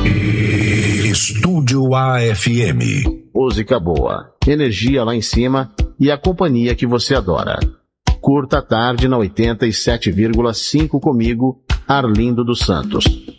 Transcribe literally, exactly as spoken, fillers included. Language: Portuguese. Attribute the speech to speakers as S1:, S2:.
S1: Estúdio A F M.
S2: Música boa, energia lá em cima e a companhia que você adora. Curta a tarde na oitenta e sete vírgula cinco comigo, Arlindo dos Santos.